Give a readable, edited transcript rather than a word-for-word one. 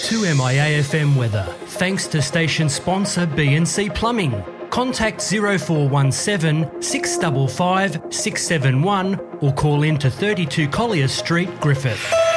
to MIAFM weather, thanks to station sponsor B&C Plumbing. Contact 0417 655 671 or call in to 32 Collier Street, Griffith.